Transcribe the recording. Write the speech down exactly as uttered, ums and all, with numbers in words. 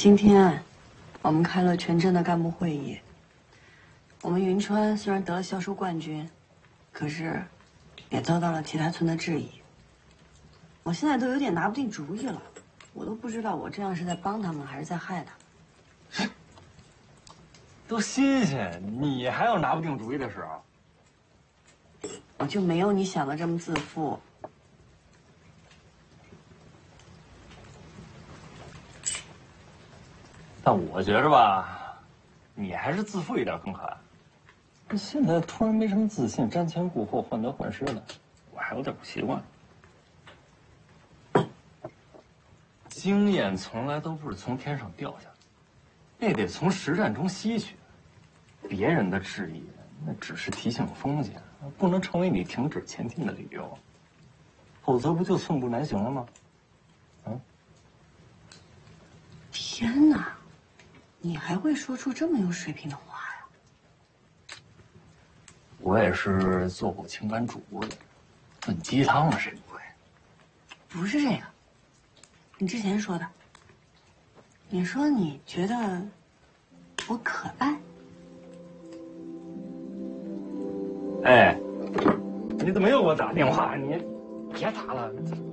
今天，我们开了全镇的干部会议。我们云川虽然得了销售冠军，可是也遭到了其他村的质疑。我现在都有点拿不定主意了，我都不知道我这样是在帮他们还是在害他们。 都新鲜，你还有拿不定主意的时候？ 我就没有你想的这么自负。 但我觉着吧，你还是自负一点更可爱。你现在突然没什么自信，瞻前顾后，患得患失的，我还有点不习惯。经验从来都不是从天上掉下来，那得从实战中吸取。别人的质疑，那只是提醒风险，不能成为你停止前进的理由，否则不就寸步难行了吗？嗯。 天哪，你还会说出这么有水平的话呀？ 我也是做过情感主播的，炖鸡汤的谁不会？ 不是这个，你之前说的。你说你觉得我可爱？ 哎，你怎么又给我打电话？你别打了。